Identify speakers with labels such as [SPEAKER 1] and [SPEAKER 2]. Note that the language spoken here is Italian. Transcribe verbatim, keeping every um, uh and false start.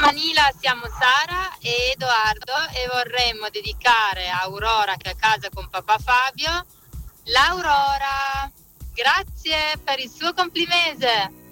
[SPEAKER 1] Manila siamo Sara e Edoardo e vorremmo dedicare a Aurora che è a casa con papà Fabio l'Aurora. Grazie per il suo complimese.